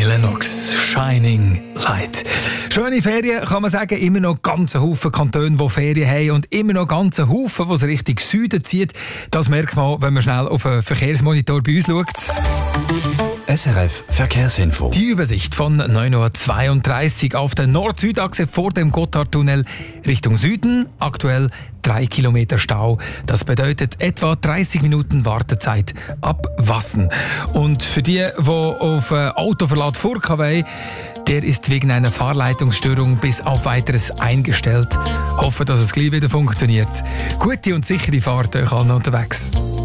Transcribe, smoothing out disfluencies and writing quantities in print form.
Lennox, Shining Light. Schöne Ferien, kann man sagen, immer noch ganz Haufen Kantone, die Ferien haben und immer noch ganz Haufen, die es Richtung Süden zieht. Das merkt man, wenn man schnell auf den Verkehrsmonitor bei uns schaut. SRF Verkehrsinfo. Die Übersicht von 9.32 Uhr auf der Nord-Süd-Achse vor dem Gotthardtunnel Richtung Süden. Aktuell 3 Kilometer Stau. Das bedeutet etwa 30 Minuten Wartezeit ab Wassen. Und für die auf Autoverlad Furka, der ist wegen einer Fahrleitungsstörung bis auf Weiteres eingestellt. Hoffe, dass es gleich wieder funktioniert. Gute und sichere Fahrt euch allen unterwegs.